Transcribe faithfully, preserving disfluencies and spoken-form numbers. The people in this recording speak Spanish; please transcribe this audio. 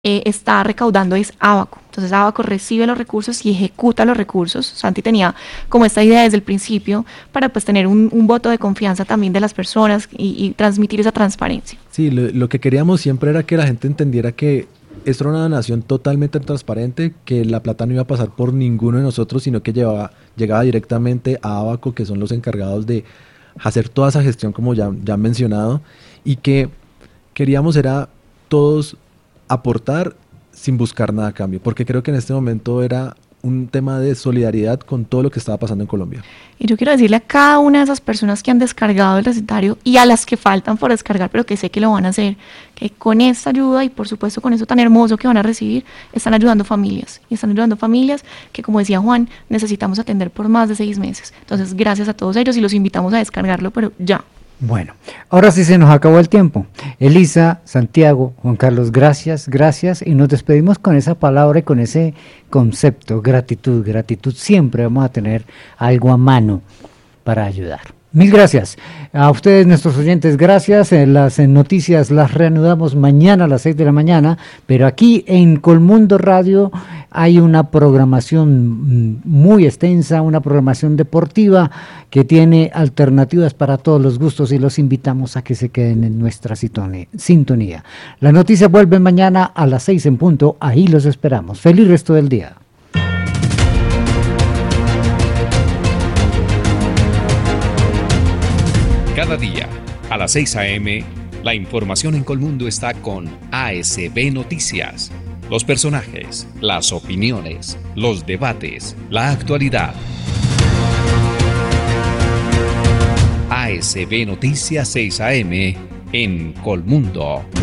eh, está recaudando es Abaco. Entonces Abaco recibe los recursos y ejecuta los recursos. Santi tenía como esta idea desde el principio para pues tener un, un voto de confianza también de las personas y, y transmitir esa transparencia. Sí, lo, lo que queríamos siempre era que la gente entendiera que esto era una donación totalmente transparente, que la plata no iba a pasar por ninguno de nosotros, sino que llevaba, llegaba directamente a Abaco, que son los encargados de hacer toda esa gestión, como ya, ya han mencionado, y que queríamos era todos aportar sin buscar nada a cambio, porque creo que en este momento era un tema de solidaridad con todo lo que estaba pasando en Colombia. Y yo quiero decirle a cada una de esas personas que han descargado el recetario y a las que faltan por descargar, pero que sé que lo van a hacer, que con esta ayuda y por supuesto con eso tan hermoso que van a recibir, están ayudando familias. Y están ayudando familias que, como decía Juan, necesitamos atender por más de seis meses. Entonces, gracias a todos ellos y los invitamos a descargarlo, pero ya. Bueno, ahora sí se nos acabó el tiempo. Elisa, Santiago, Juan Carlos, gracias, gracias. Y nos despedimos con esa palabra y con ese concepto, gratitud, gratitud. Siempre vamos a tener algo a mano para ayudar. Mil gracias. A ustedes, nuestros oyentes, gracias. En las en noticias las reanudamos mañana a las seis de la mañana, pero aquí en Colmundo Radio hay una programación muy extensa, una programación deportiva que tiene alternativas para todos los gustos y los invitamos a que se queden en nuestra sintonía. Las noticias vuelven mañana a las seis en punto, ahí los esperamos. Feliz resto del día. Cada día, a las seis a eme, la información en Colmundo está con A S B Noticias. Los personajes, las opiniones, los debates, la actualidad. A S B Noticias seis a eme en Colmundo.